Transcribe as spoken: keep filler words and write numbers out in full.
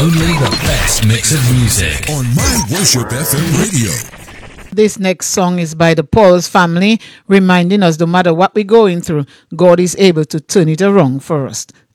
Only the best mix of music on My Worship F M Radio. This next song is by the Pauls family, reminding us no matter what we're going through, God is able to turn it around for us.